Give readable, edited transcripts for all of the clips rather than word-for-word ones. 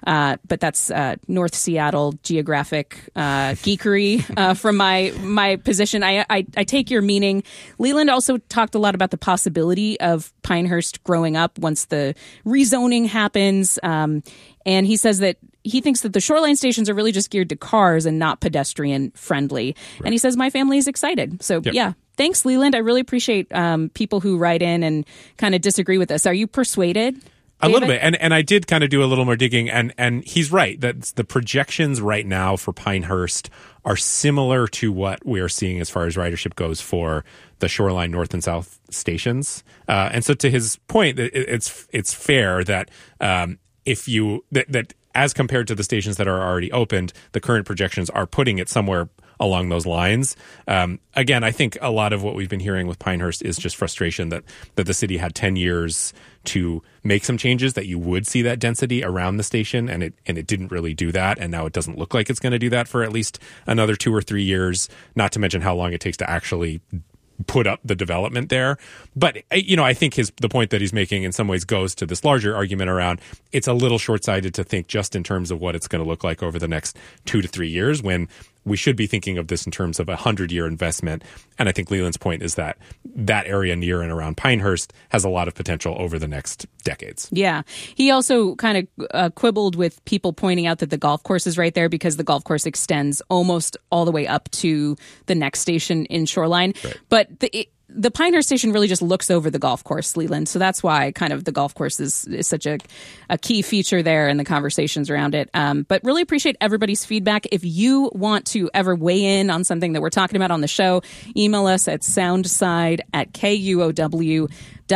But that's North Seattle geographic geekery from my position. I take your meaning. Leland also talked a lot about the possibility of Pinehurst growing up once the rezoning happens. And he says that he thinks that the shoreline stations are really just geared to cars and not pedestrian friendly. Right. And he says, my family is excited. So, yeah. Thanks, Leland. I really appreciate people who write in and kind of disagree with us. Are you persuaded? A little bit. And I did kind of do a little more digging. And he's right that the projections right now for Pinehurst are similar to what we are seeing as far as ridership goes for the Shoreline North and South stations. And so to his point, it's fair that that as compared to the stations that are already opened, the current projections are putting it somewhere along those lines. Again, I think a lot of what we've been hearing with Pinehurst is just frustration that the city had 10 years to make some changes that you would see that density around the station, and it didn't really do that, and now it doesn't look like it's going to do that for at least another 2 or 3 years, not to mention how long it takes to actually put up the development there. But, I think the point that he's making in some ways goes to this larger argument around it's a little short-sighted to think just in terms of what it's going to look like over the next 2 to 3 years when we should be thinking of this in terms of a 100-year investment. And I think Leland's point is that area near and around Pinehurst has a lot of potential over the next decades. Yeah. He also kind of quibbled with people pointing out that the golf course is right there because the golf course extends almost all the way up to the next station in Shoreline. Right. But the Pinehurst station really just looks over the golf course, Leland. So that's why kind of the golf course is such a key feature there in the conversations around it. But really appreciate everybody's feedback. If you want to ever weigh in on something that we're talking about on the show, email us at soundside@kuow.org.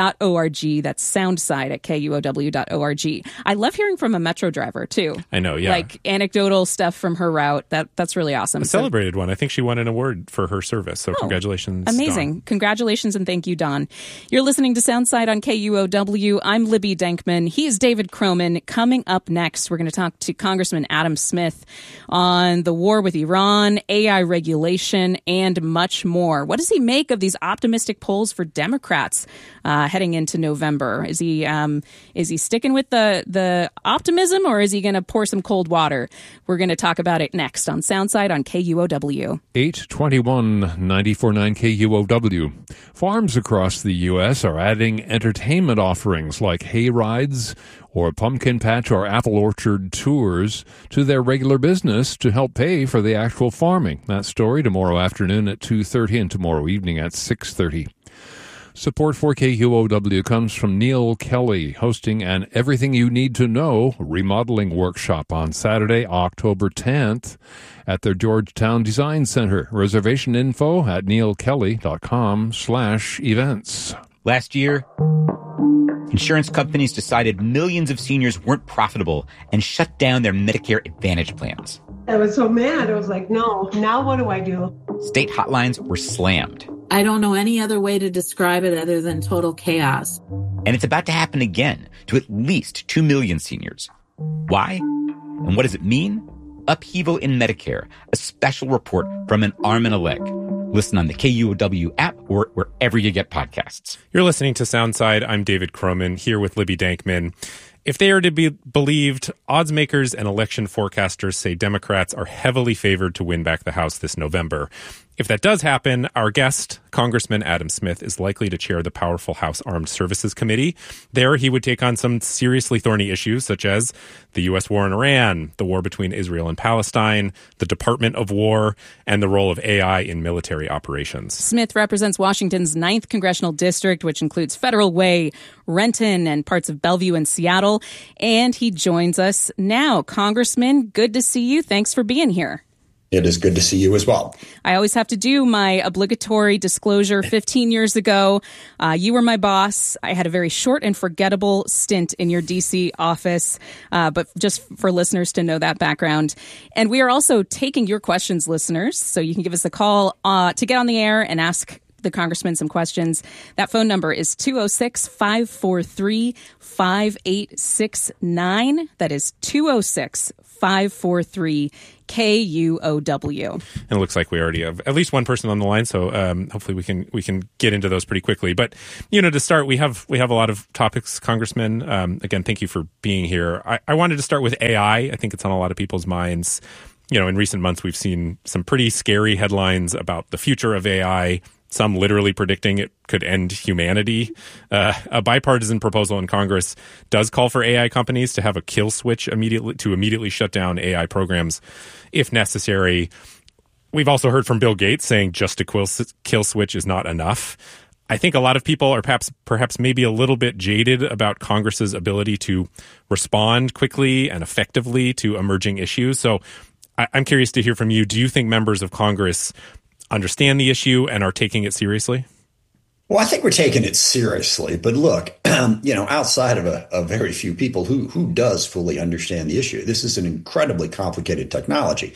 That's soundside@kuow.org. I love hearing from a Metro driver, too. I know, yeah. Like anecdotal stuff from her route. That's really awesome. A celebrated one. I think she won an award for her service. So congratulations, amazing. Dawn. Congratulations and thank you, Dawn. You're listening to Soundside on KUOW. I'm Libby Denkman. He's David Croman. Coming up next, we're going to talk to Congressman Adam Smith on the war with Iran, AI regulation, and much more. What does he make of these optimistic polls for Democrats heading into November? Is he sticking with the optimism, or is he going to pour some cold water? We're going to talk about it next on Soundside on KUOW. 821 94.9 KUOW. Farms across the U.S. are adding entertainment offerings like hay rides or pumpkin patch or apple orchard tours to their regular business to help pay for the actual farming. That story tomorrow afternoon at 2:30 and tomorrow evening at 6:30. Support for KUOW comes from Neil Kelly, hosting an Everything You Need to Know remodeling workshop on Saturday, October 10th at their Georgetown Design Center. Reservation info at neilkelly.com/events. Last year, insurance companies decided millions of seniors weren't profitable and shut down their Medicare Advantage plans. I was so mad. I was like, no, now what do I do? State hotlines were slammed. I don't know any other way to describe it other than total chaos. And it's about to happen again to at least 2 million seniors. Why? And what does it mean? Upheaval in Medicare, a special report from an arm and a leg. Listen on the KUOW app or wherever you get podcasts. You're listening to Soundside. I'm David Croman, here with Libby Denkman. If they are to be believed, odds makers and election forecasters say Democrats are heavily favored to win back the House this November. If that does happen, our guest, Congressman Adam Smith, is likely to chair the powerful House Armed Services Committee. There, he would take on some seriously thorny issues such as the U.S. war in Iran, the war between Israel and Palestine, the Department of War, and the role of AI in military operations. Smith represents Washington's 9th Congressional District, which includes Federal Way, Renton, and parts of Bellevue and Seattle. And he joins us now. Congressman, good to see you. Thanks for being here. It is good to see you as well. I always have to do my obligatory disclosure. 15 years ago, you were my boss. I had a very short and forgettable stint in your D.C. office, but just for listeners to know that background. And we are also taking your questions, listeners, so you can give us a call to get on the air and ask the congressman some questions. That phone number is 206-543-5869. That is 206-543-KUOW. And it looks like we already have at least one person on the line, so hopefully we can get into those pretty quickly. But to start, we have a lot of topics, Congressman. Again, thank you for being here. I wanted to start with AI. I think it's on a lot of people's minds. In recent months, we've seen some pretty scary headlines about the future of AI. Some literally predicting it could end humanity. A bipartisan proposal in Congress does call for AI companies to have a kill switch immediately shut down AI programs if necessary. We've also heard from Bill Gates saying just a kill switch is not enough. I think a lot of people are perhaps maybe a little bit jaded about Congress's ability to respond quickly and effectively to emerging issues. So I'm curious to hear from you. Do you think members of Congress understand the issue and are taking it seriously? Well, I think we're taking it seriously. But look, outside of a very few people who does fully understand the issue, this is an incredibly complicated technology.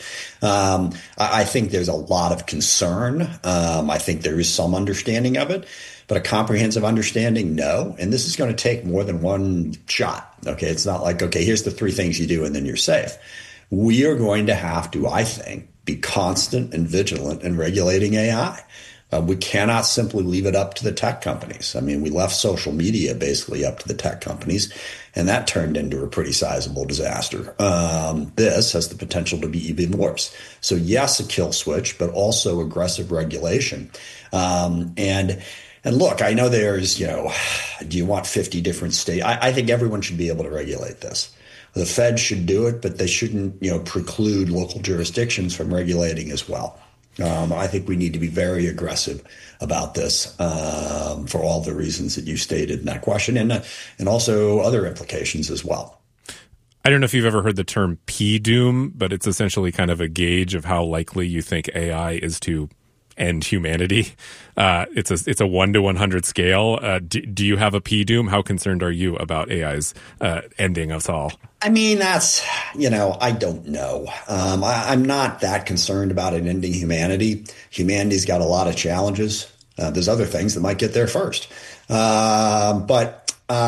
I think there's a lot of concern. I think there is some understanding of it, but a comprehensive understanding, no. And this is going to take more than one shot. Okay, it's not like, okay, here's the 3 things you do and then you're safe. We are going to have to, I think, be constant and vigilant in regulating AI. We cannot simply leave it up to the tech companies. I mean, we left social media basically up to the tech companies, and that turned into a pretty sizable disaster. This has the potential to be even worse. So yes, a kill switch, but also aggressive regulation. And look, I know there's, do you want 50 different states? I think everyone should be able to regulate this. The Fed should do it, but they shouldn't, preclude local jurisdictions from regulating as well. I think we need to be very aggressive about this for all the reasons that you stated in that question, and also other implications as well. I don't know if you've ever heard the term P-doom, but it's essentially kind of a gauge of how likely you think AI is to end humanity. It's a 1 to 100 scale. Do you have a P-doom? How concerned are you about AI's ending us all? I mean, that's, I don't know. I'm not that concerned about it ending humanity. Humanity's got a lot of challenges. There's other things that might get there first. Sorry,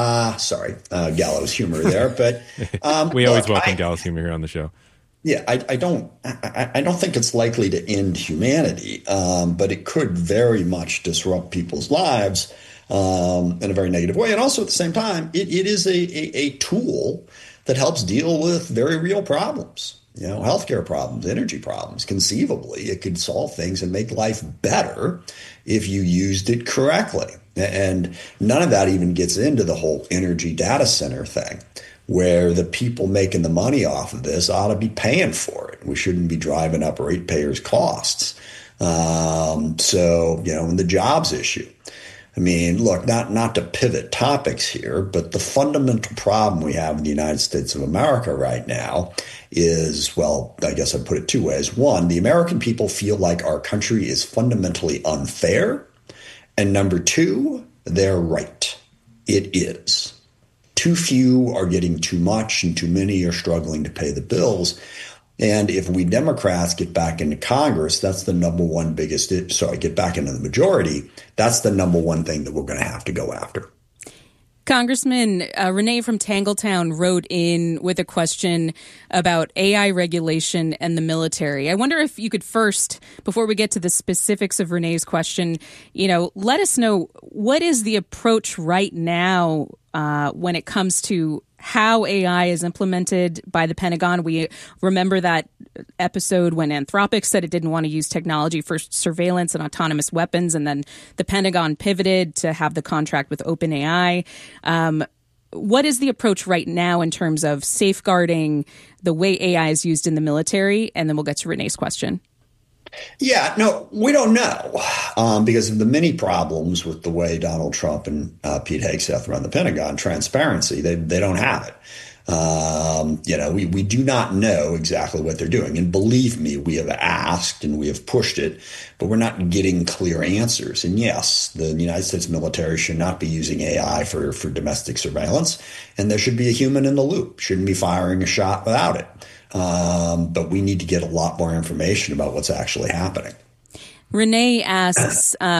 gallows humor there. But we always welcome gallows humor here on the show. Yeah, I don't think it's likely to end humanity, but it could very much disrupt people's lives in a very negative way. And also at the same time, it is a tool that helps deal with very real problems, healthcare problems, energy problems. Conceivably, it could solve things and make life better if you used it correctly. And none of that even gets into the whole energy data center thing, where the people making the money off of this ought to be paying for it. We shouldn't be driving up ratepayers' costs. And the jobs issue. I mean, look, not to pivot topics here, but the fundamental problem we have in the United States of America right now is, well, I guess I'd put it 2 ways. One, the American people feel like our country is fundamentally unfair. And number 2, they're right. It is. Too few are getting too much and too many are struggling to pay the bills. And if we Democrats get back into Congress, that's the number one get back into the majority, that's the number one thing that we're going to have to go after. Congressman, Renee from Tangletown wrote in with a question about AI regulation and the military. I wonder if you could first, before we get to the specifics of Renee's question, let us know, what is the approach right now when it comes to how AI is implemented by the Pentagon? We remember that episode when Anthropic said it didn't want to use technology for surveillance and autonomous weapons, and then the Pentagon pivoted to have the contract with OpenAI. What is the approach right now in terms of safeguarding the way AI is used in the military? And then we'll get to Renee's question. Yeah, no, we don't know because of the many problems with the way Donald Trump and Pete Hegseth run the Pentagon. Transparency, they don't have it. We do not know exactly what they're doing. And believe me, we have asked and we have pushed it, but we're not getting clear answers. And yes, the United States military should not be using AI for domestic surveillance. And there should be a human in the loop. Shouldn't be firing a shot without it. But we need to get a lot more information about what's actually happening. Renee asks,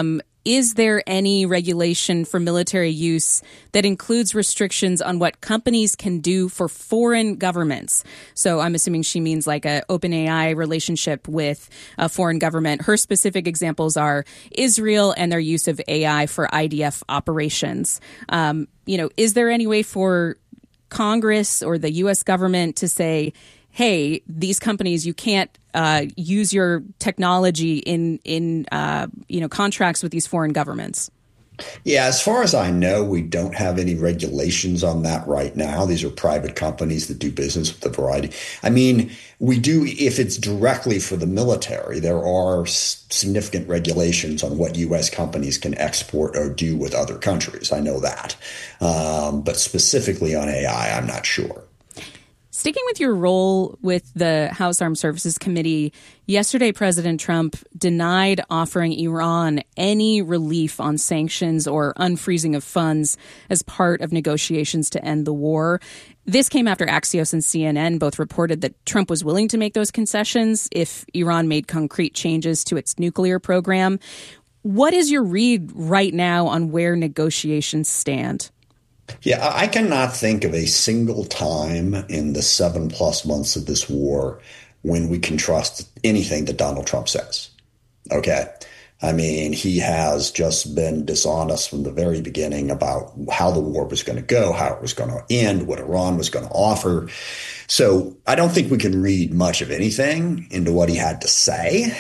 is there any regulation for military use that includes restrictions on what companies can do for foreign governments? So I'm assuming she means like a OpenAI relationship with a foreign government. Her specific examples are Israel and their use of AI for IDF operations. Is there any way for Congress or the U.S. government to say, hey, these companies, you can't use your technology in contracts with these foreign governments? Yeah, as far as I know, we don't have any regulations on that right now. These are private companies that do business with a variety. I mean, we do, if it's directly for the military, there are significant regulations on what U.S. companies can export or do with other countries. I know that. But specifically on AI, I'm not sure. Sticking with your role with the House Armed Services Committee, yesterday President Trump denied offering Iran any relief on sanctions or unfreezing of funds as part of negotiations to end the war. This came after Axios and CNN both reported that Trump was willing to make those concessions if Iran made concrete changes to its nuclear program. What is your read right now on where negotiations stand? Yeah, I cannot think of a single time in the 7+ months of this war when we can trust anything that Donald Trump says. Okay. I mean, he has just been dishonest from the very beginning about how the war was going to go, how it was going to end, what Iran was going to offer. So I don't think we can read much of anything into what he had to say.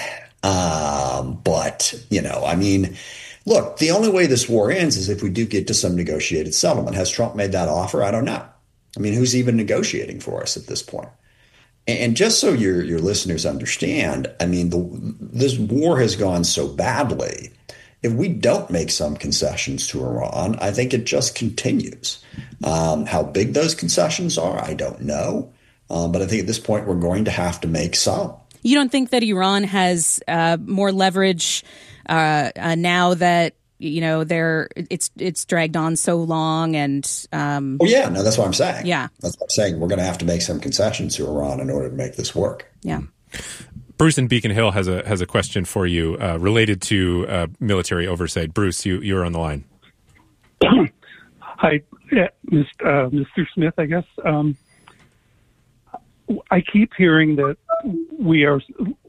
Look, the only way this war ends is if we do get to some negotiated settlement. Has Trump made that offer? I don't know. I mean, who's even negotiating for us at this point? And just so your listeners understand, I mean, this war has gone so badly. If we don't make some concessions to Iran, I think it just continues. How big those concessions are, I don't know. But I think at this point, we're going to have to make some. You don't think that Iran has more leverage now that it's dragged on so long and that's what I'm saying. Yeah, that's what I'm saying. We're going to have to make some concessions to Iran in order to make this work. Yeah. Bruce in Beacon Hill has a question for you related to military oversight. Bruce, you're on the line. Hi, Mr. Smith. I guess I keep hearing that we are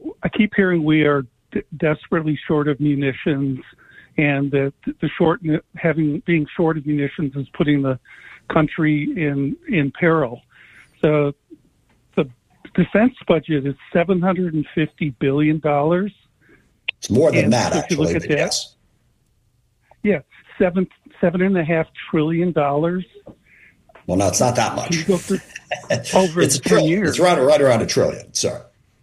desperately short of munitions, and that being short of munitions is putting the country in peril. So the defense budget is $750 billion. It's more than that, actually. But yes. Yeah, $7.5 trillion. Well, no, it's not that much. Over it's 10 years. It's right around $1 trillion. Sorry.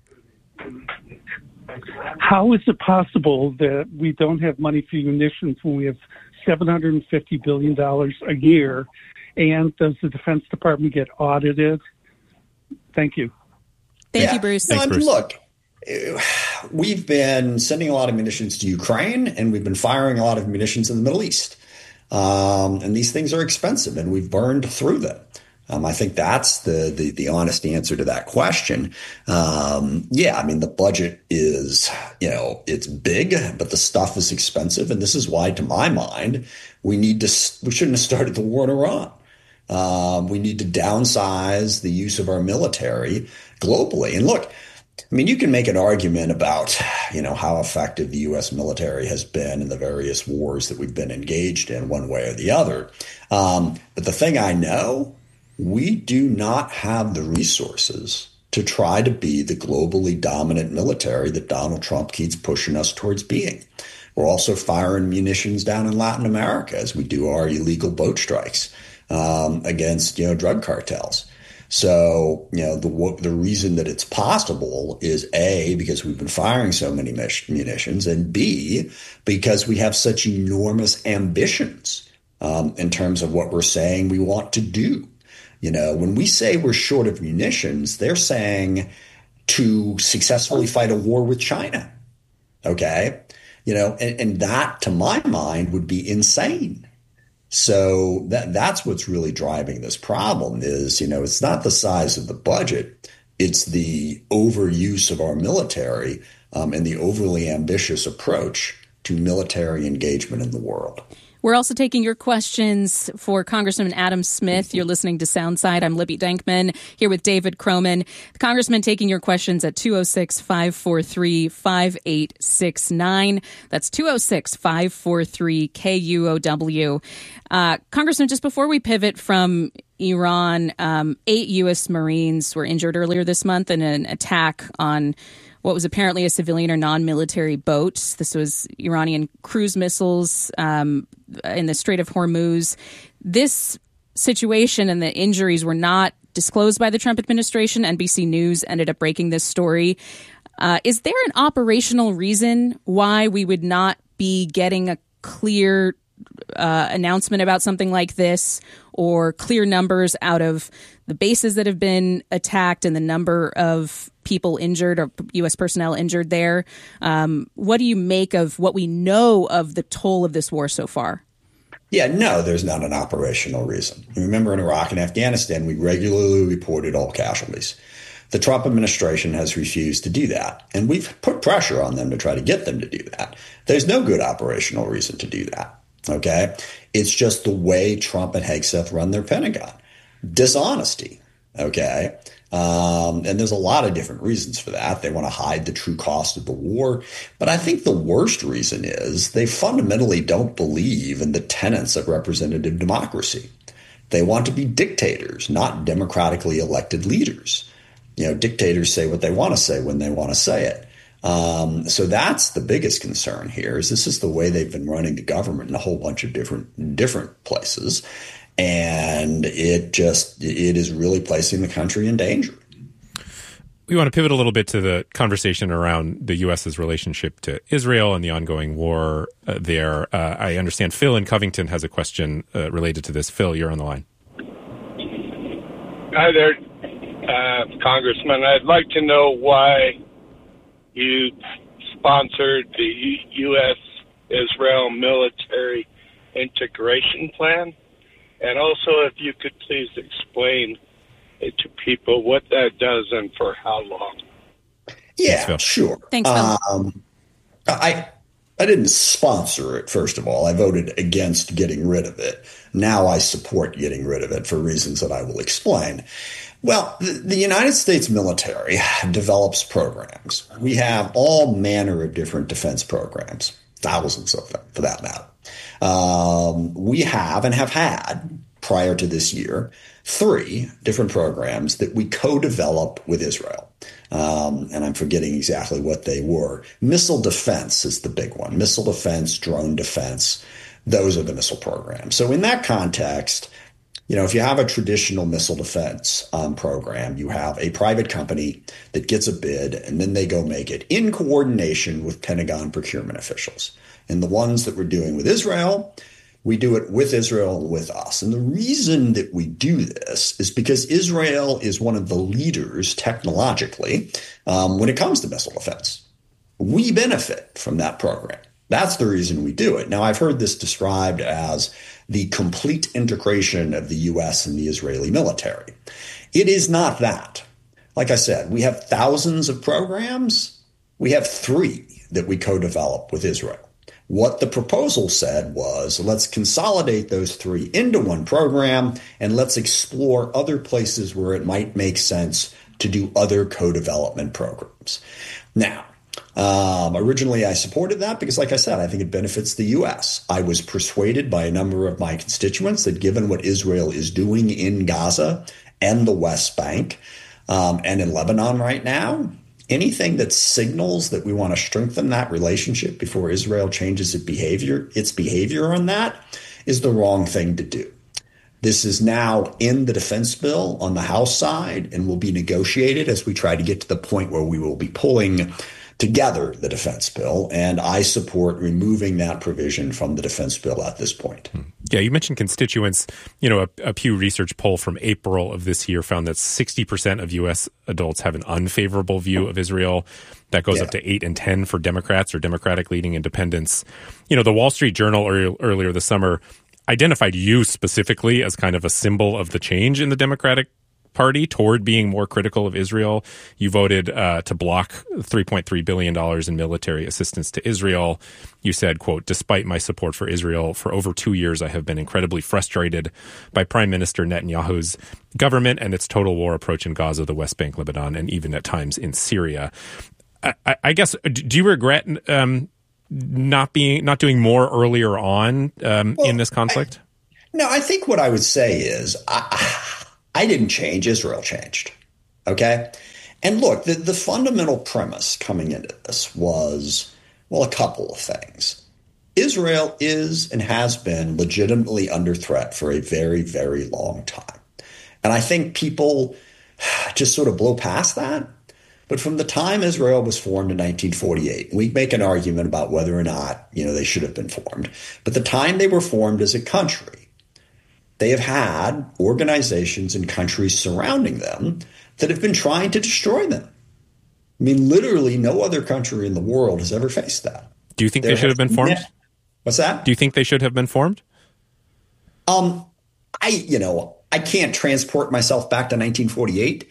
How is it possible that we don't have money for munitions when we have $750 billion a year? And does the Defense Department get audited? Thank you. Thank you, Bruce. No, Bruce. Look, we've been sending a lot of munitions to Ukraine, and we've been firing a lot of munitions in the Middle East. And these things are expensive, and we've burned through them. I think that's the honest answer to that question. I mean, the budget is, it's big, but the stuff is expensive. And this is why, to my mind, we shouldn't have started the war in Iran. We need to downsize the use of our military globally. And look, I mean, you can make an argument about, how effective the U.S. military has been in the various wars that we've been engaged in one way or the other. But the thing I know, we do not have the resources to try to be the globally dominant military that Donald Trump keeps pushing us towards being. We're also firing munitions down in Latin America as we do our illegal boat strikes against, drug cartels. So, the reason that it's possible is A, because we've been firing so many munitions, and B, because we have such enormous ambitions in terms of what we're saying we want to do. When we say we're short of munitions, they're saying to successfully fight a war with China. Okay. And that, to my mind, would be insane. So that's what's really driving this problem is, it's not the size of the budget. It's the overuse of our military and the overly ambitious approach to military engagement in the world. We're also taking your questions for Congressman Adam Smith. You're listening to Soundside. I'm Libby Denkman here with David Croman. The Congressman taking your questions at 206-543-5869. That's 206-543-KUOW. Congressman, just before we pivot from Iran, 8 U.S. Marines were injured earlier this month in an attack on what was apparently a civilian or non-military boat. This was Iranian cruise missiles in the Strait of Hormuz. This situation and the injuries were not disclosed by the Trump administration. NBC News ended up breaking this story. Is there an operational reason why we would not be getting a clear announcement about something like this, or clear numbers out of the bases that have been attacked and the number of people injured or U.S. personnel injured there? What do you make of what we know of the toll of this war so far? Yeah, no, there's not an operational reason. You remember in Iraq and Afghanistan, we regularly reported all casualties. The Trump administration has refused to do that, and we've put pressure on them to try to get them to do that. There's no good operational reason to do that. Okay, it's just the way Trump and Hegseth run their Pentagon. Dishonesty. Okay. And there's a lot of different reasons for that. They want to hide the true cost of the war. But I think the worst reason is they fundamentally don't believe in the tenets of representative democracy. They want to be dictators, not democratically elected leaders. You know, dictators say what they want to say when they want to say it. So that's the biggest concern here. Is this is the way they've been running the government in a whole bunch of different places, and it is really placing the country in danger. We want to pivot a little bit to the conversation around the U.S.'s relationship to Israel and the ongoing war there. I understand Phil in Covington has a question related to this. Phil, you're on the line. Hi there, Congressman. I'd like to know why you sponsored the U.S.-Israel military integration plan, and also if you could please explain it to people what that does and for how long. Yeah, Thanks, sure. Thanks, Phil. I didn't sponsor it, first of all. I voted against getting rid of it. Now I support getting rid of it for reasons that I will explain. Well, the United States military develops programs. We have all manner of different defense programs, thousands of them for that matter. We have and have had, prior to this year, 3 different programs that we co-develop with Israel. And I'm forgetting exactly what they were. Missile defense is the big one. Missile defense, drone defense, those are the missile programs. So in that context, you know, if you have a traditional missile defense program, you have a private company that gets a bid and then they go make it in coordination with Pentagon procurement officials. And the ones that we're doing with Israel, we do it with Israel and with us. And the reason that we do this is because Israel is one of the leaders technologically when it comes to missile defense. We benefit from that program. That's the reason we do it. Now, I've heard this described as the complete integration of the U.S. and the Israeli military. It is not that. Like I said, we have thousands of programs. We have 3 that we co-develop with Israel. What the proposal said was, let's consolidate those 3 into one program, and let's explore other places where it might make sense to do other co-development programs. Now, originally I supported that because, like I said, I think it benefits the U.S. I was persuaded by a number of my constituents that given what Israel is doing in Gaza and the West Bank and in Lebanon right now, anything that signals that we want to strengthen that relationship before Israel changes its behavior on that is the wrong thing to do. This is now in the defense bill on the House side and will be negotiated as we try to get to the point where we will be pulling together the defense bill, and I support removing that provision from the defense bill at this point. Yeah, you mentioned constituents. You know, a Pew Research poll from April of this year found that 60% of U.S. adults have an unfavorable view of Israel. That goes up to 8 and 10 for Democrats or Democratic-leaning independents. You know, the Wall Street Journal earlier this summer identified you specifically as kind of a symbol of the change in the Democratic party toward being more critical of Israel. You voted to block $3.3 billion in military assistance to Israel. You said, quote, despite my support for Israel for over 2 years, I have been incredibly frustrated by Prime Minister Netanyahu's government and its total war approach in Gaza, the West Bank, Lebanon, and even at times in Syria. I guess, do you regret not doing more earlier on in this conflict? No, I think what I would say is I didn't change. Israel changed. Okay. And look, the fundamental premise coming into this was, well, a couple of things. Israel is and has been legitimately under threat for a very, very long time. And I think people just sort of blow past that. But from the time Israel was formed in 1948, we make an argument about whether or not, they should have been formed. But the time they were formed as a country, they have had organizations and countries surrounding them that have been trying to destroy them. I mean, literally no other country in the world has ever faced that. Do you think they should have been formed? What's that? Do you think they should have been formed? I can't transport myself back to 1948.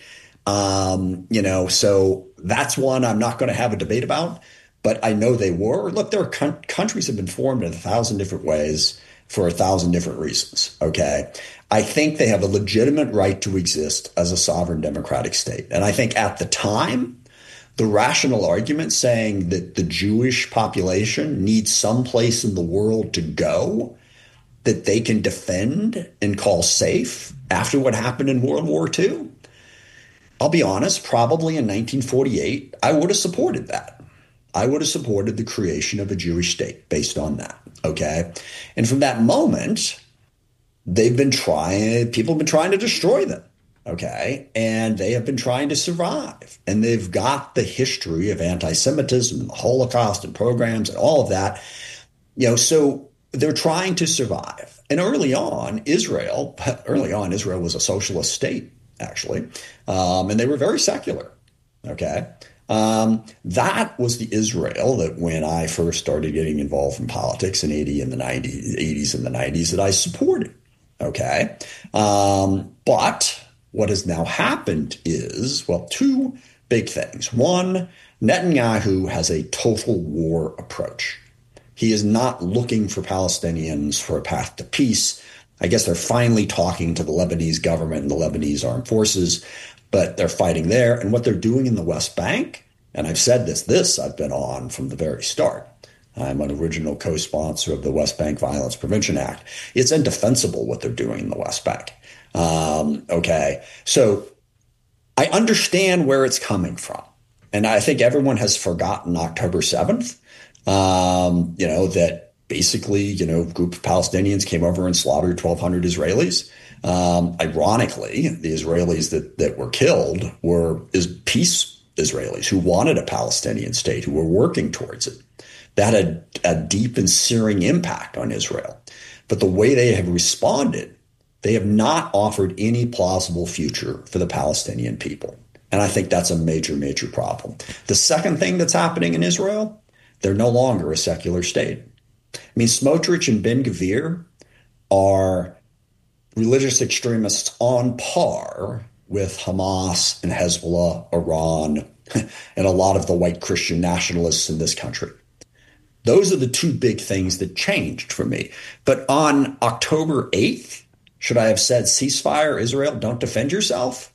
So that's one I'm not going to have a debate about, but I know they were. Look, there are countries have been formed in 1,000 different ways for 1,000 different reasons. Okay. I think they have a legitimate right to exist as a sovereign democratic state. And I think at the time, the rational argument saying that the Jewish population needs some place in the world to go that they can defend and call safe after what happened in World War II, I'll be honest, probably in 1948, I would have supported that. I would have supported the creation of a Jewish state based on that. Okay. And from that moment, people have been trying to destroy them. Okay. And they have been trying to survive. And they've got the history of anti-Semitism and the Holocaust and pogroms and all of that. So they're trying to survive. And early on, Israel was a socialist state, actually. And they were very secular. Okay. That was the Israel that when I first started getting involved in politics in the 80s and the 90s that I supported. Okay. But what has now happened is, two big things. One, Netanyahu has a total war approach. He is not looking for Palestinians for a path to peace. I guess they're finally talking to the Lebanese government and the Lebanese armed forces, but they're fighting there. And what they're doing in the West Bank, and I've said this I've been on from the very start. I'm an original co-sponsor of the West Bank Violence Prevention Act. It's indefensible what they're doing in the West Bank. Okay. So I understand where it's coming from. And I think everyone has forgotten October 7th, that basically, a group of Palestinians came over and slaughtered 1,200 Israelis. Ironically, the Israelis that were killed were peace Israelis who wanted a Palestinian state, who were working towards it. That had a deep and searing impact on Israel. But the way they have responded, they have not offered any plausible future for the Palestinian people. And I think that's a major, major problem. The second thing that's happening in Israel, they're no longer a secular state. I mean, Smotrich and Ben-Gvir are religious extremists on par with Hamas and Hezbollah, Iran, and a lot of the white Christian nationalists in this country. Those are the two big things that changed for me. But on October 8th, should I have said ceasefire, Israel, don't defend yourself?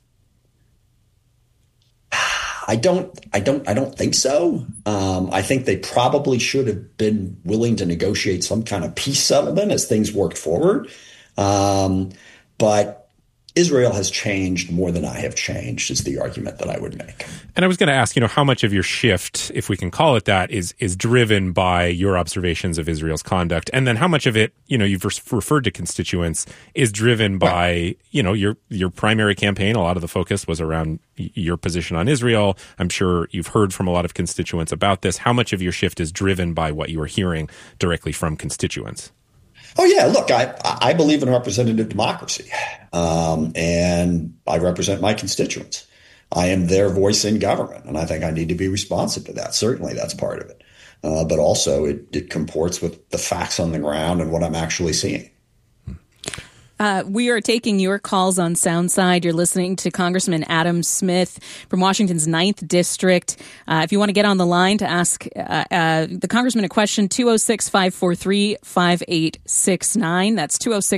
I don't think so. I think they probably should have been willing to negotiate some kind of peace settlement as things worked forward. But Israel has changed more than I have changed is the argument that I would make. And I was going to ask, how much of your shift, if we can call it that, is driven by your observations of Israel's conduct? And then how much of it, you've referred to constituents, is driven by, your primary campaign? A lot of the focus was around your position on Israel. I'm sure you've heard from a lot of constituents about this. How much of your shift is driven by what you are hearing directly from constituents? Oh, yeah. Look, I believe in representative democracy, and I represent my constituents. I am their voice in government, and I think I need to be responsive to that. Certainly that's part of it. But also it comports with the facts on the ground and what I'm actually seeing. We are taking your calls on Soundside. You're listening to Congressman Adam Smith from Washington's 9th District. If you want to get on the line to ask the Congressman a question, 206-543-5869. That's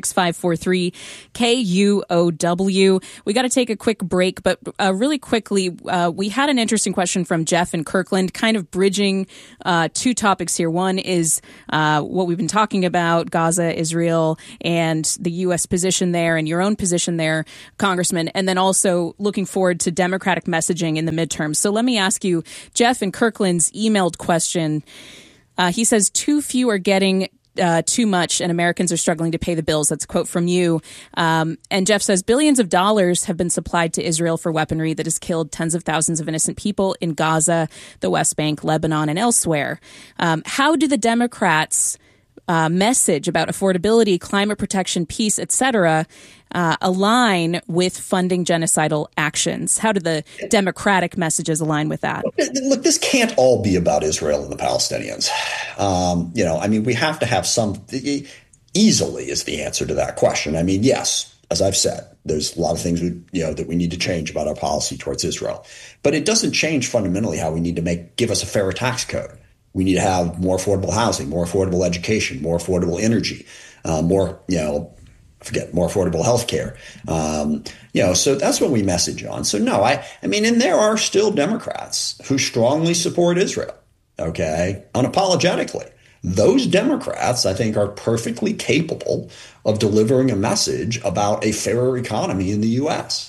206-543-KUOW. We got to take a quick break, but really quickly, we had an interesting question from Jeff in Kirkland, kind of bridging two topics here. One is what we've been talking about, Gaza, Israel, and the U.S. position there and your own position there, Congressman, and then also looking forward to Democratic messaging in the midterms. So let me ask you, Jeff in Kirkland's emailed question. He says, too few are getting too much and Americans are struggling to pay the bills. That's a quote from you. And Jeff says, billions of dollars have been supplied to Israel for weaponry that has killed tens of thousands of innocent people in Gaza, the West Bank, Lebanon, and elsewhere. How do the Democrats message about affordability, climate protection, peace, etc., align with funding genocidal actions? How do the Democratic messages align with that? Look, this can't all be about Israel and the Palestinians. We have to have some. Easily is the answer to that question. I mean, yes, as I've said, there's a lot of things that we need to change about our policy towards Israel, but it doesn't change fundamentally how we need to give us a fairer tax code. We need to have more affordable housing, more affordable education, more affordable energy, more affordable health care. So that's what we message on. So no, and there are still Democrats who strongly support Israel, okay, unapologetically. Those Democrats, I think, are perfectly capable of delivering a message about a fairer economy in the U.S.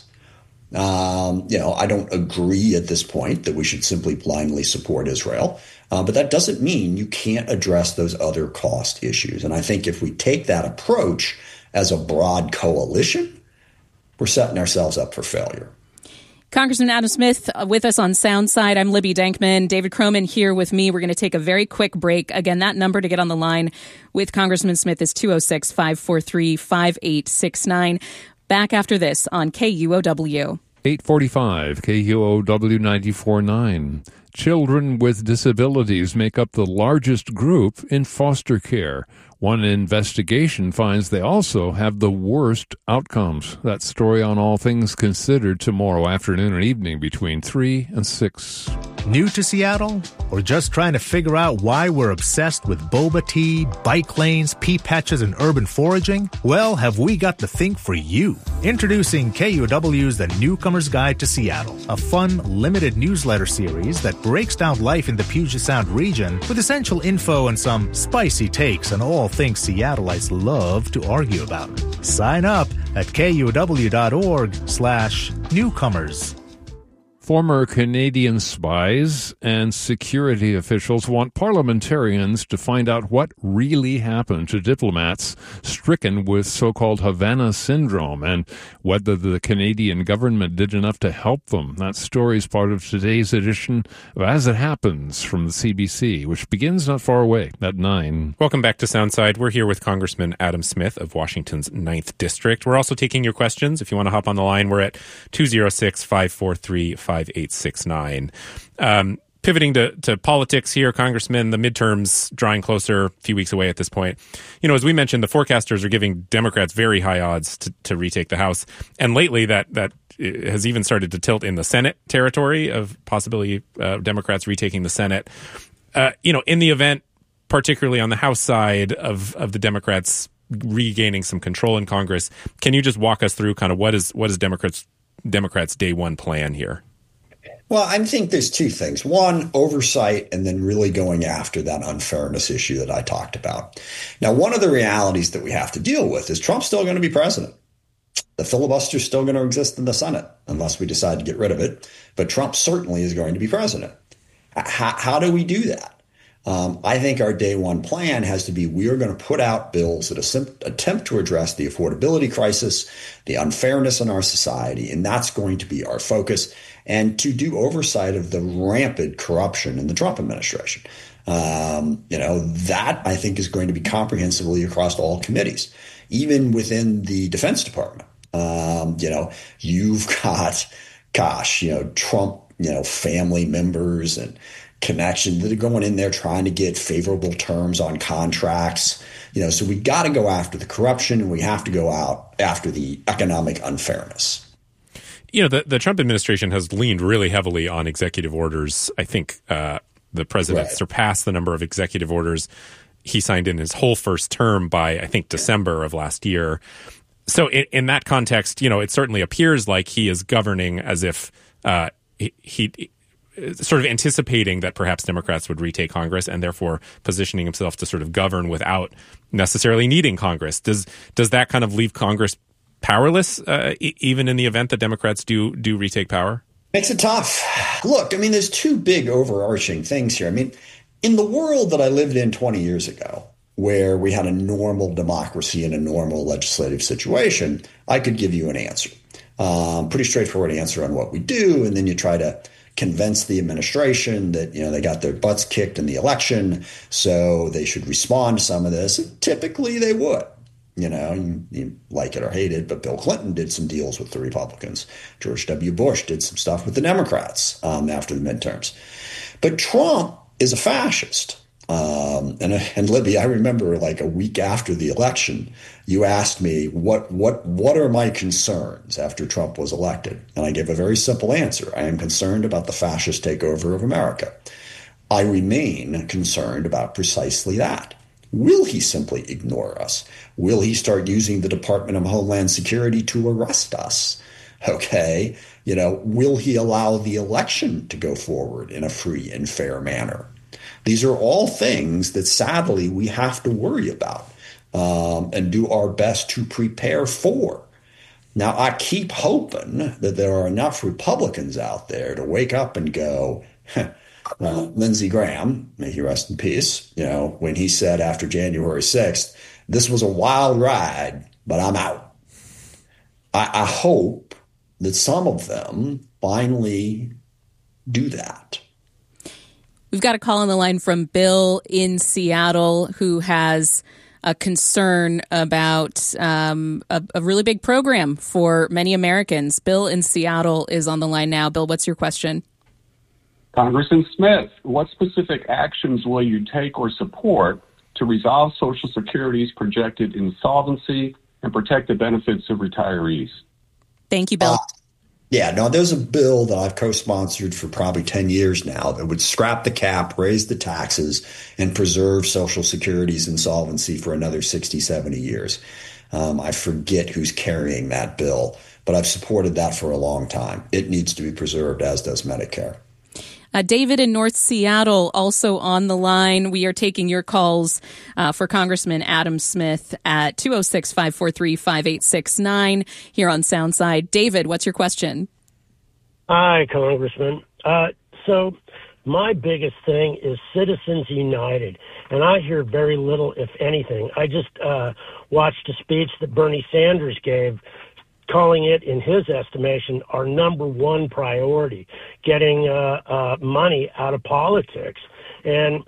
I don't agree at this point that we should simply blindly support Israel. But that doesn't mean you can't address those other cost issues. And I think if we take that approach as a broad coalition, we're setting ourselves up for failure. Congressman Adam Smith with us on Soundside. I'm Libby Dankman. David Croman here with me. We're going to take a very quick break. Again, that number to get on the line with Congressman Smith is 206-543-5869. Back after this on KUOW. 845 KUOW 94.9. Children with disabilities make up the largest group in foster care. One investigation finds they also have the worst outcomes. That story on All Things Considered tomorrow afternoon and evening between 3 and 6. New to Seattle? Or just trying to figure out why we're obsessed with boba tea, bike lanes, pea patches, and urban foraging? Well, have we got the thing for you. Introducing KUOW's The Newcomer's Guide to Seattle, a fun, limited newsletter series that breaks down life in the Puget Sound region with essential info and some spicy takes on all things Seattleites love to argue about. Sign up at KUOW.org/newcomers. Former Canadian spies and security officials want parliamentarians to find out what really happened to diplomats stricken with so-called Havana syndrome and whether the Canadian government did enough to help them. That story is part of today's edition of As It Happens from the CBC, which begins not far away at 9. Welcome back to Soundside. We're here with Congressman Adam Smith of Washington's 9th District. We're also taking your questions. If you want to hop on the line, we're at 206-543-5869. Pivoting to politics here, Congressman, the midterms drawing closer, a few weeks away at this point. As we mentioned, the forecasters are giving Democrats very high odds to retake the House. And lately that has even started to tilt in the Senate territory of possibly Democrats retaking the Senate. In the event, particularly on the House side of the Democrats regaining some control in Congress, can you just walk us through kind of what is Democrats' day one plan here? Well, I think there's two things. One, oversight, and then really going after that unfairness issue that I talked about. Now, one of the realities that we have to deal with is Trump's still going to be president. The filibuster is still going to exist in the Senate unless we decide to get rid of it. But Trump certainly is going to be president. How do we do that? I think our day one plan has to be we are going to put out bills that attempt to address the affordability crisis, the unfairness in our society, and that's going to be our focus, and to do oversight of the rampant corruption in the Trump administration. That I think is going to be comprehensively across all committees, even within the Defense Department. You've got, Trump, family members and connections that are going in there trying to get favorable terms on contracts. So we got to go after the corruption, and we have to go out after the economic unfairness. The Trump administration has leaned really heavily on executive orders. I think the president surpassed the number of executive orders he signed in his whole first term by, I think, December of last year. So in that context, it certainly appears like he is governing as if he sort of anticipating that perhaps Democrats would retake Congress, and therefore positioning himself to sort of govern without necessarily needing Congress. Does that kind of leave Congress powerless, even in the event that Democrats do retake power? Makes it tough. Look, there's two big overarching things here. In the world that I lived in 20 years ago, where we had a normal democracy and a normal legislative situation, I could give you an answer. Pretty straightforward answer on what we do, and then you try to convince the administration that they got their butts kicked in the election, so they should respond to some of this. And typically they would. You like it or hate it, but Bill Clinton did some deals with the Republicans. George W. Bush did some stuff with the Democrats after the midterms. But Trump is a fascist. And Libby, I remember like a week after the election, you asked me what are my concerns after Trump was elected, and I gave a very simple answer. I am concerned about the fascist takeover of America. I remain concerned about precisely that. Will he simply ignore us? Will he start using the Department of Homeland Security to arrest us? Okay, will he allow the election to go forward in a free and fair manner? These are all things that sadly we have to worry about and do our best to prepare for. Now, I keep hoping that there are enough Republicans out there to wake up and go, Lindsey Graham, may he rest in peace, when he said after January 6th, this was a wild ride, but I'm out. I hope that some of them finally do that. We've got a call on the line from Bill in Seattle, who has a concern about a really big program for many Americans. Bill in Seattle is on the line now. Bill, what's your question? Congressman Smith, what specific actions will you take or support to resolve Social Security's projected insolvency and protect the benefits of retirees? Thank you, Bill. There's a bill that I've co-sponsored for probably 10 years now that would scrap the cap, raise the taxes, and preserve Social Security's insolvency for another 60, 70 years. I forget who's carrying that bill, but I've supported that for a long time. It needs to be preserved, as does Medicare. David in North Seattle also on the line. We are taking your calls for Congressman Adam Smith at 206-543-5869 here on Soundside. David, what's your question? Hi, Congressman. So my biggest thing is Citizens United, and I hear very little, if anything. I just watched a speech that Bernie Sanders gave, calling it, in his estimation, our number one priority, getting money out of politics. And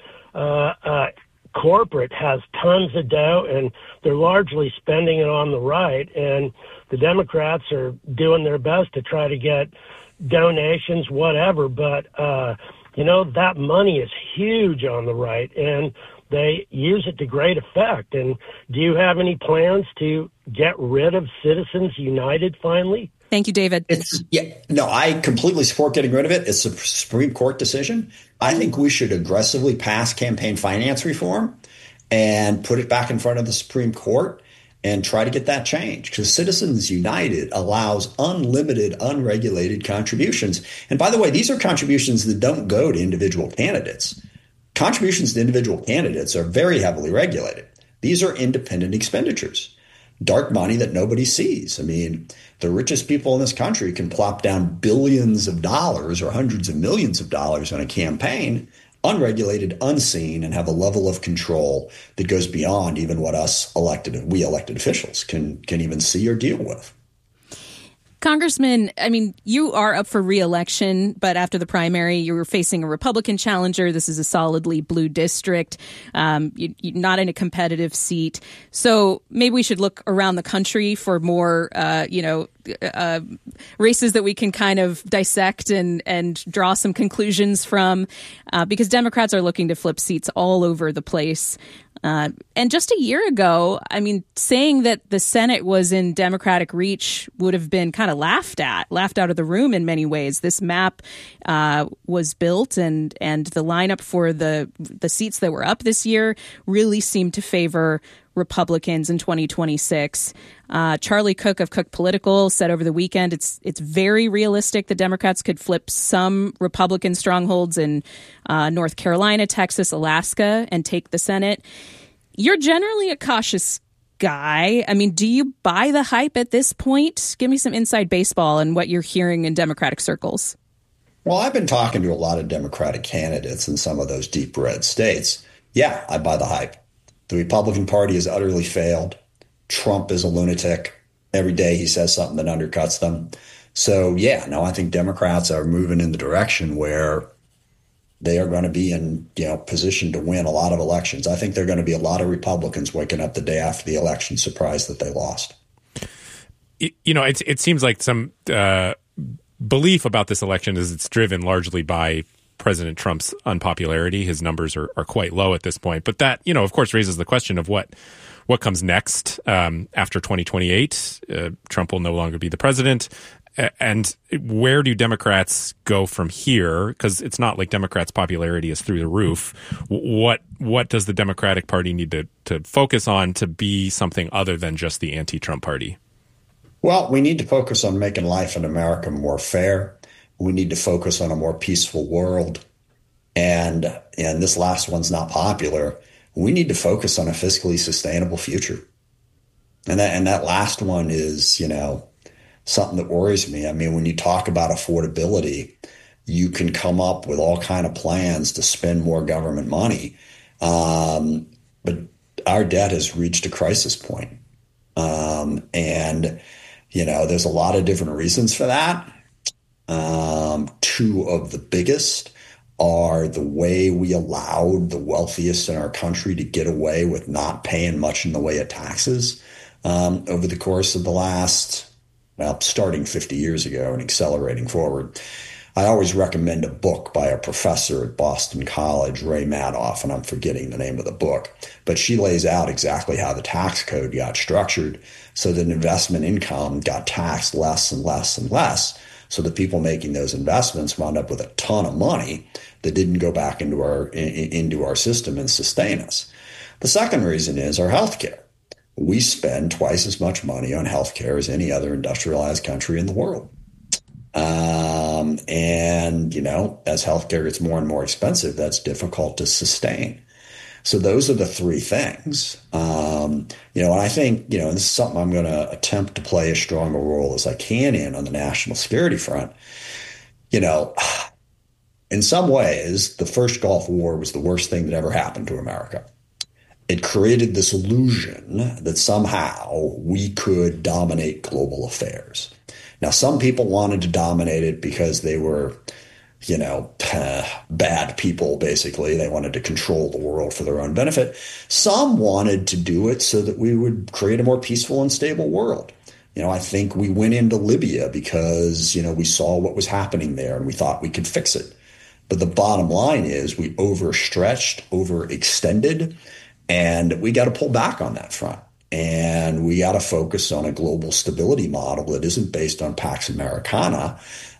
corporate has tons of dough, and they're largely spending it on the right. And the Democrats are doing their best to try to get donations, whatever. But, that money is huge on the right, and they use it to great effect. And do you have any plans to get rid of Citizens United finally? Thank you, David. I completely support getting rid of it. It's a Supreme Court decision. I think we should aggressively pass campaign finance reform and put it back in front of the Supreme Court and try to get that changed, because Citizens United allows unlimited, unregulated contributions. And by the way, these are contributions that don't go to individual candidates. Contributions to individual candidates are very heavily regulated. These are independent expenditures, dark money that nobody sees. The richest people in this country can plop down billions of dollars or hundreds of millions of dollars on a campaign, unregulated, unseen, and have a level of control that goes beyond even what we elected officials can even see or deal with. Congressman, you are up for re-election, but after the primary, you were facing a Republican challenger. This is a solidly blue district. You're not in a competitive seat. So maybe we should look around the country for more, races that we can kind of dissect and draw some conclusions from, because Democrats are looking to flip seats all over the place. And just a year ago, I mean, saying that the Senate was in Democratic reach would have been kind of laughed out of the room in many ways. This map was built, and the lineup for the seats that were up this year really seemed to favor Republicans in 2026. Charlie Cook of Cook Political said over the weekend it's very realistic that Democrats could flip some Republican strongholds in North Carolina, Texas, Alaska, and take the Senate. You're generally a cautious guy. I mean, do you buy the hype at this point? Give me some inside baseball and what you're hearing in Democratic circles. Well, I've been talking to a lot of Democratic candidates in some of those deep red states. Yeah, I buy the hype. The Republican Party has utterly failed. Trump is a lunatic. Every day he says something that undercuts them. So, yeah, no, I think Democrats are moving in the direction where they are going to be in, position to win a lot of elections. I think there are going to be a lot of Republicans waking up the day after the election surprised that they lost. It seems like some belief about this election is it's driven largely by President Trump's unpopularity. His numbers are quite low at this point. But that, of course, raises the question of what comes next after 2028. Trump will no longer be the president. And where do Democrats go from here? Because it's not like Democrats' popularity is through the roof. What does the Democratic Party need to focus on to be something other than just the anti-Trump party? Well, we need to focus on making life in America more fair. We need to focus on a more peaceful world. And this last one's not popular. We need to focus on a fiscally sustainable future. And that last one is, something that worries me. I mean, when you talk about affordability, you can come up with all kind of plans to spend more government money. But our debt has reached a crisis point. There's a lot of different reasons for that. Two of the biggest are the way we allowed the wealthiest in our country to get away with not paying much in the way of taxes over the course of the last, starting 50 years ago and accelerating forward. I always recommend a book by a professor at Boston College, Ray Madoff, and I'm forgetting the name of the book, but she lays out exactly how the tax code got structured so that investment income got taxed less and less and less. So the people making those investments wound up with a ton of money that didn't go back into our system and sustain us. The second reason is our healthcare. We spend twice as much money on healthcare as any other industrialized country in the world. As healthcare gets more and more expensive, that's difficult to sustain. So those are the three things. And I think, and this is something I'm going to attempt to play as strong a role as I can in on the national security front. In some ways, the first Gulf War was the worst thing that ever happened to America. It created this illusion that somehow we could dominate global affairs. Now, some people wanted to dominate it because they were, bad people, basically. They wanted to control the world for their own benefit. Some wanted to do it so that we would create a more peaceful and stable world. I think we went into Libya because, we saw what was happening there and we thought we could fix it. But the bottom line is we overstretched, overextended, and we got to pull back on that front. And we got to focus on a global stability model that isn't based on Pax Americana,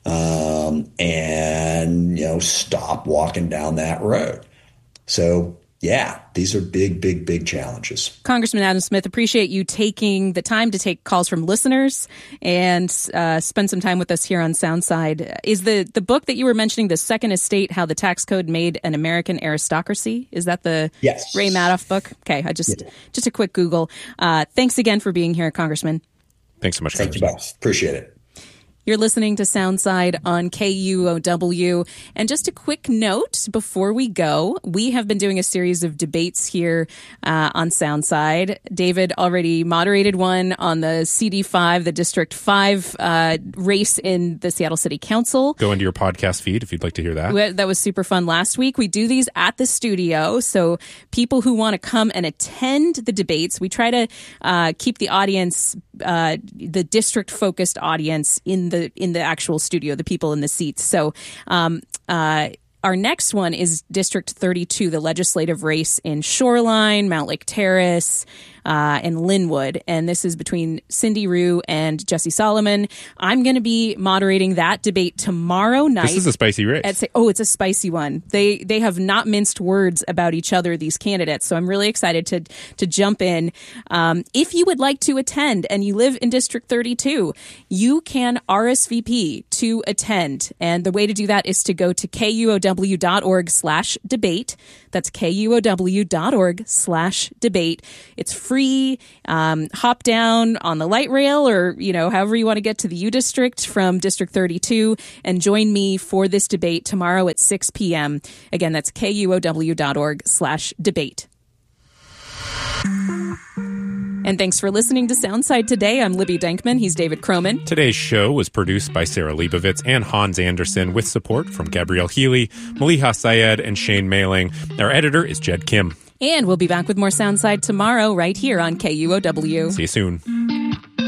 stop walking down that road. So, yeah, these are big, big, big challenges. Congressman Adam Smith, appreciate you taking the time to take calls from listeners and spend some time with us here on Soundside. Is the book that you were mentioning, The Second Estate, How the Tax Code Made an American Aristocracy? Is that the Yes. Ray Madoff book? Okay, just a quick Google. Thanks again for being here, Congressman. Thanks so much. Thank you both. Appreciate it. You're listening to Soundside on KUOW. And just a quick note before we go, we have been doing a series of debates here on Soundside. David already moderated one on the CD5, the District 5 race in the Seattle City Council. Go into your podcast feed if you'd like to hear that. That was super fun last week. We do these at the studio, so people who want to come and attend the debates, we try to keep the audience, the district-focused audience in the actual studio, the people in the seats. So our next one is District 32, the legislative race in Shoreline, Mount Lake Terrace, and Linwood. And this is between Cindy Rue and Jesse Solomon. I'm going to be moderating that debate tomorrow night. This is a spicy race. It's a spicy one. They have not minced words about each other, these candidates. So I'm really excited to jump in. If you would like to attend and you live in District 32, you can RSVP to attend. And the way to do that is to go to KUOW.org/debate. That's KUOW.org/debate. It's free. Hop down on the light rail or, however you want to get to the U District from District 32 and join me for this debate tomorrow at 6 p.m. Again, that's KUOW.org/debate. And thanks for listening to Soundside today. I'm Libby Denkman. He's David Croman. Today's show was produced by Sarah Leibovitz and Hans Anderson with support from Gabrielle Healy, Maliha Syed, and Shane Mailing. Our editor is Jed Kim. And we'll be back with more Soundside tomorrow right here on KUOW. See you soon.